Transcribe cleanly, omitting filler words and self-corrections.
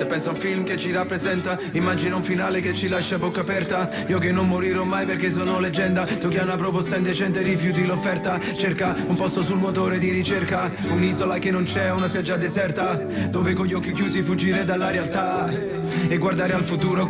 Se pensa a un film che ci rappresenta, immagina un finale che ci lascia a bocca aperta. Io che non morirò mai perché sono leggenda, tocchi a una proposta indecente, rifiuti l'offerta. Cerca un posto sul motore di ricerca, un'isola che non c'è, una spiaggia deserta, dove con gli occhi chiusi fuggire dalla realtà e guardare al futuro